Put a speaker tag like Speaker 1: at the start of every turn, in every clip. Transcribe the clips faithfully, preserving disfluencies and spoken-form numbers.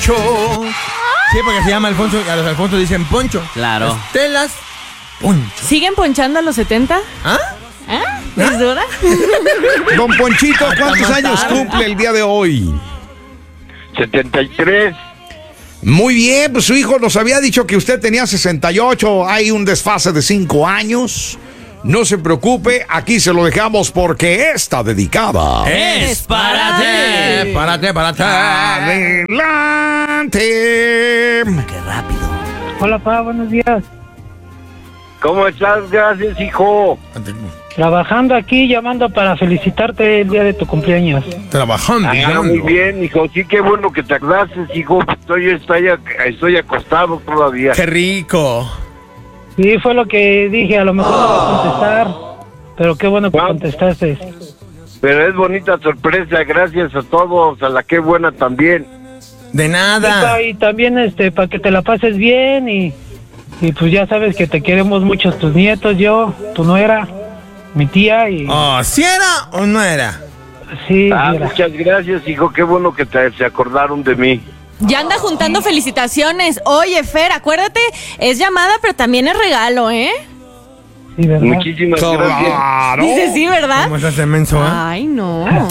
Speaker 1: Sí, porque se llama Alfonso, a los Alfonso dicen Poncho.
Speaker 2: Claro.
Speaker 1: Estelas, Poncho.
Speaker 3: ¿Siguen ponchando a los setenta?
Speaker 1: ¿Ah?
Speaker 3: ¿Ah? ¿Es dura?
Speaker 4: Don Ponchito, ¿cuántos
Speaker 1: Hasta
Speaker 4: años
Speaker 1: más tarde.
Speaker 4: cumple el día de hoy?
Speaker 5: setenta y tres.
Speaker 4: Muy bien, pues su hijo nos había dicho que usted tenía sesenta y ocho. Hay un desfase de cinco años. No se preocupe, aquí se lo dejamos porque está dedicada.
Speaker 2: Es para ti.
Speaker 1: Párate, párate.
Speaker 4: Adelante.
Speaker 2: Qué rápido.
Speaker 6: Hola, pa, buenos días.
Speaker 5: ¿Cómo estás? Gracias, hijo.
Speaker 6: Trabajando aquí, llamando para felicitarte el día de tu cumpleaños.
Speaker 1: Trabajando.
Speaker 5: Ah,
Speaker 1: llegando.
Speaker 5: muy bien, hijo. Sí, qué bueno que te agrases, hijo. Estoy, estoy, ac- estoy acostado todavía.
Speaker 1: Qué rico.
Speaker 6: Sí, fue lo que dije, a lo mejor no va a contestar, pero qué bueno que
Speaker 5: Ah.
Speaker 6: contestaste.
Speaker 5: Pero es bonita sorpresa. Gracias a todos. A la qué buena también.
Speaker 1: De
Speaker 6: Y,
Speaker 1: nada.
Speaker 6: pa, y también este para que te la pases bien y, y pues ya sabes que te queremos mucho tus nietos, yo, tu nuera, mi tía y
Speaker 1: Oh, ¿sí era o no era?
Speaker 6: sí,
Speaker 5: Ah,
Speaker 6: mira.
Speaker 5: muchas gracias, hijo. Qué bueno que te, se acordaron de mí.
Speaker 3: Ya anda juntando felicitaciones. Oye, Fer, acuérdate, es llamada, pero también es regalo, ¿eh?
Speaker 6: Sí, ¿verdad?
Speaker 5: Muchísimas gracias.
Speaker 4: Claro.
Speaker 3: Dice sí, ¿verdad?
Speaker 1: ¿Cómo estás inmenso, eh?
Speaker 3: Ay, no.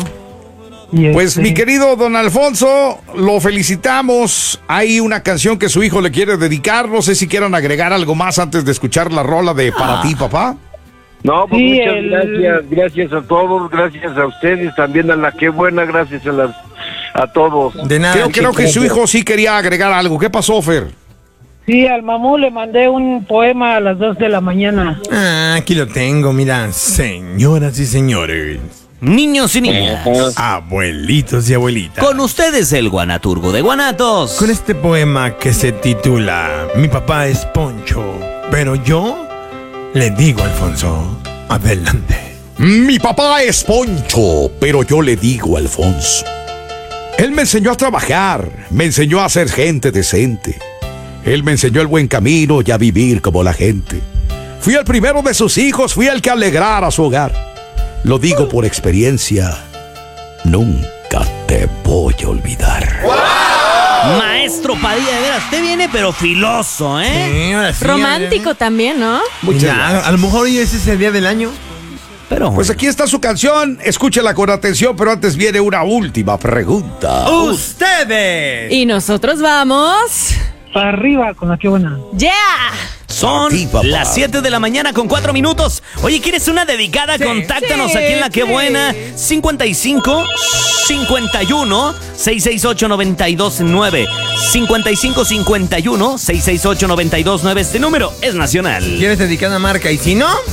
Speaker 6: Y,
Speaker 4: Pues
Speaker 6: este,
Speaker 4: mi querido don Alfonso, lo felicitamos. Hay una canción que su hijo le quiere dedicar. No sé si quieran agregar algo más antes de escuchar la rola de Para ti, papá.
Speaker 5: No, pues
Speaker 6: Sí,
Speaker 5: muchas
Speaker 6: el-
Speaker 5: gracias. Gracias a todos. Gracias a ustedes. También a la qué buena. Gracias a las a todos.
Speaker 1: De nada.
Speaker 4: Creo, creo que
Speaker 1: chico.
Speaker 4: su hijo sí quería agregar algo. ¿Qué pasó, Fer?
Speaker 6: Sí, al mamú le mandé un poema a las dos de la mañana.
Speaker 1: Ah, aquí lo tengo, mira. Señoras y señores.
Speaker 2: Niños y niñas.
Speaker 1: Abuelitos y abuelitas.
Speaker 2: Con ustedes el Guanaturgo de Guanatos.
Speaker 1: Con este poema que se titula Mi papá es Poncho, pero yo le digo, Alfonso, adelante.
Speaker 4: Mi papá es Poncho, pero yo le digo Alfonso. Él me enseñó a trabajar, me enseñó a ser gente decente. Él me enseñó el buen camino y a vivir como la gente. Fui el primero de sus hijos, fui el que alegrara su hogar. Lo digo por experiencia, nunca te voy a olvidar.
Speaker 2: Maestro Padilla, de veras, te viene pero filoso, ¿eh?
Speaker 1: Sí, ahora sí,
Speaker 3: Romántico también, ¿no?
Speaker 4: Muchas
Speaker 1: Ya,
Speaker 4: gracias.
Speaker 1: a lo mejor hoy ese es el día del año.
Speaker 2: Pero
Speaker 4: Pues aquí está su canción, escúchela con atención, pero antes viene una última pregunta.
Speaker 1: ¡Ustedes!
Speaker 3: Y nosotros vamos.
Speaker 6: Para arriba con la que buena.
Speaker 3: ¡Yeah!
Speaker 2: son
Speaker 4: A ti, papá.
Speaker 2: las siete de la mañana con cuatro minutos. Oye, ¿quieres una dedicada?
Speaker 1: Sí,
Speaker 2: Contáctanos
Speaker 3: sí,
Speaker 2: aquí en La Que
Speaker 3: sí.
Speaker 2: Buena. cincuenta y cinco, cincuenta y uno, seiscientos sesenta y ocho, noventa y dos nueve. cincuenta y cinco, cincuenta y uno, seiscientos sesenta y ocho, noventa y dos nueve. Este número es nacional.
Speaker 1: ¿Quieres dedicada marca? Y si no...